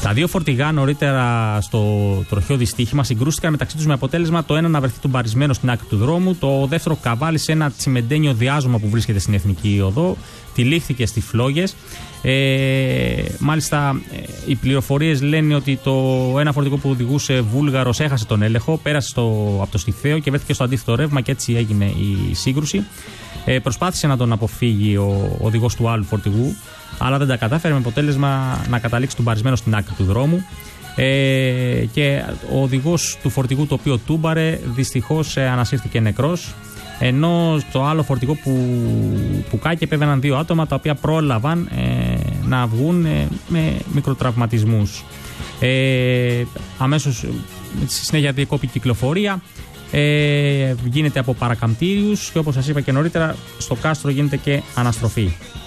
Τα δύο φορτηγά νωρίτερα στο τροχαίο δυστύχημα συγκρούστηκαν μεταξύ τους με αποτέλεσμα το ένα να βρεθεί τουμπαρισμένο στην άκρη του δρόμου, το δεύτερο καβάλι σε ένα τσιμεντένιο διάζωμα που βρίσκεται στην Εθνική Οδό. Τυλίχθηκε στις φλόγες. Μάλιστα, οι πληροφορίες λένε ότι το ένα φορτηγό που οδηγούσε Βούλγαρος έχασε τον έλεγχο, πέρασε από το στιθαίο και βρέθηκε στο αντίθετο ρεύμα και έτσι έγινε η σύγκρουση. Προσπάθησε να τον αποφύγει ο οδηγός του άλλου φορτηγού, αλλά δεν τα κατάφερε, με αποτέλεσμα να καταλήξει τουμπαρισμένο στην άκρη του δρόμου. Και ο οδηγός του φορτηγού το οποίο τούμπαρε δυστυχώς ανασύρθηκε νεκρός, ενώ στο άλλο φορτηγό που κάκε επέβαιναν δύο άτομα τα οποία πρόλαβαν να βγουν με μικροτραυματισμούς. Αμέσως στη συνέχεια διεκόπη κυκλοφορία, γίνεται από παρακαμπτήριους και όπως σας είπα και νωρίτερα στο κάστρο γίνεται και αναστροφή.